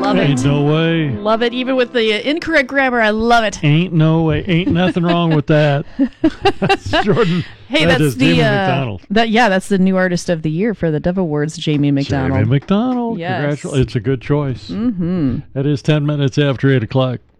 love it. Ain't no way. Love it. Even with the incorrect grammar, I love it. Ain't no way. Ain't nothing wrong with that. That's Jordan. Hey, that that's is Jamie McDonald. That's the new artist of the year for the Dove Awards, Jamie McDonald. Jamie McDonald. Yes. Congratulations. It's a good choice. Mm-hmm. It is 10 minutes after 8 o'clock.